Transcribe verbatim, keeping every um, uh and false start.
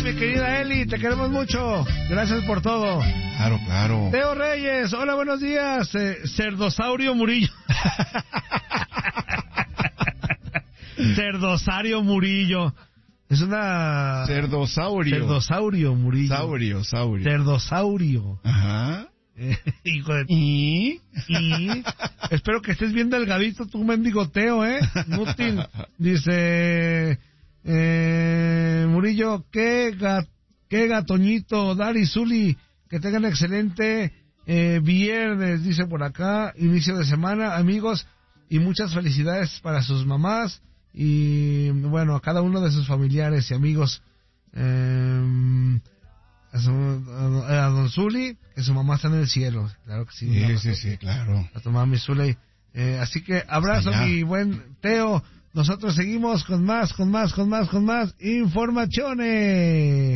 mi querida Eli, te queremos mucho. Gracias por todo. Claro, claro. Teo Reyes, hola, buenos días. Eh, Cerdosaurio Murillo. Cerdosaurio Murillo. Es una... Cerdosaurio. Cerdosaurio Murillo. Saurio, saurio. Cerdosaurio. Ajá. Eh, hijo de... ¿Y? Y espero que estés bien delgadito, tu mendigo Teo, ¿eh? Inútil. Dice... Eh, Murillo, qué, gat, qué gatoñito, Dari, Zuli, que tengan excelente eh, viernes, dice por acá, inicio de semana, amigos, y muchas felicidades para sus mamás y, bueno, a cada uno de sus familiares y amigos. Eh, a, su, a, a don Zuli, que su mamá está en el cielo, claro que sí. Sí, sí, sí, claro. A tu mami Zuli. Eh, así que abrazo, mi buen Teo. Nosotros seguimos con más, con más, con más, con más informaciones.